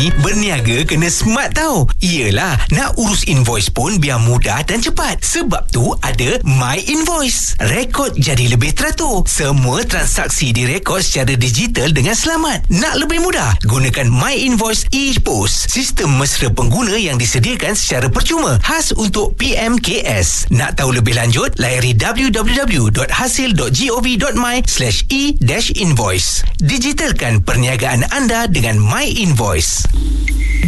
ni berniaga kena smart tau. Yelah, nak urus invoice pun biar mudah dan cepat. Sebab tu ada My Invoice. Rekod jadi lebih teratur. Semua transaksi direkod secara digital dengan selamat. Nak lebih mudah? Gunakan My Invoice ePOS. Sistem mesra pengguna yang disediakan secara percuma. Khas untuk PMKS. Nak tahu lebih lanjut? Layari www.hasil.gov.my/e-invoice. Digitalkan perniagaan anda dengan My Invoice.